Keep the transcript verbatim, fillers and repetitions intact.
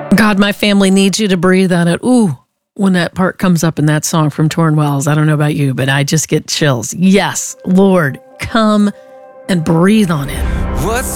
God, my family needs you to breathe on it. Ooh, when that part comes up in that song from Torn Wells, I don't know about you, but I just get chills. Yes, Lord, come and breathe on it. What's